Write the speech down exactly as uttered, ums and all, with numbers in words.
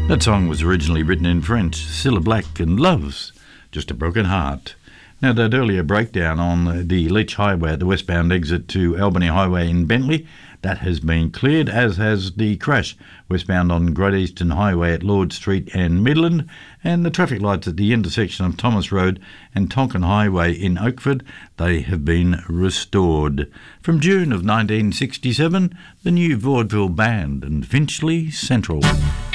That song was originally written in French, Cilla Black and Love's Just a Broken Heart. Now, that earlier breakdown on the Leach Highway at the westbound exit to Albany Highway in Bentley, that has been cleared, as has the crash westbound on Great Eastern Highway at Lord Street and Midland, and the traffic lights at the intersection of Thomas Road and Tonkin Highway in Oakford, they have been restored. From June of nineteen sixty-seven, the new Vaudeville Band and Finchley Central.